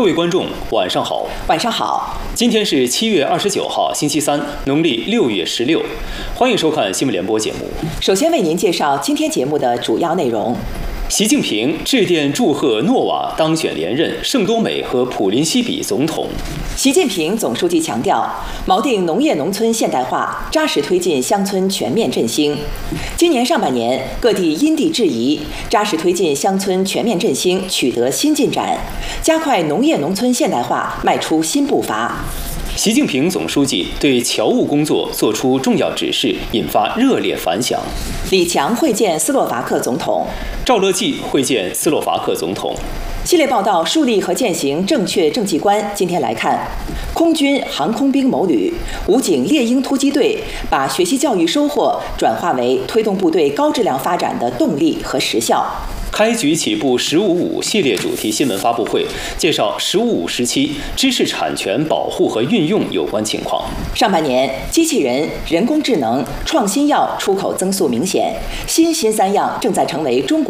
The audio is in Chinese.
各位观众，晚上好。 晚上好。 今天是7月29号，星期三，农历6月16。欢迎收看新闻联播节目。 首先为您介绍今天节目的主要内容。 习近平致电祝贺诺瓦当选连任圣多美和普林西比总统。 习近平总书记强调，锚定农业农村现代化，扎实推进乡村全面振兴。今年上半年，各地因地制宜，扎实推进乡村全面振兴取得新进展，加快农业农村现代化迈出新步伐。 习近平总书记对侨务工作作出重要指示，引发热烈反响。 李强会见斯洛伐克总统， 赵乐际会见斯洛伐克总统。 系列报道树立和践行正确政绩观。今天来看，空军航空兵某旅、武警猎鹰突击队把学习教育收获转化为推动部队高质量发展的动力和实效。 开局起步“15.5”系列主题新闻发布会，介绍“15.5”时期知识产权保护和运用有关情况。 上半年，机器人、人工智能、创新药出口增速明显，新三样正在成为中国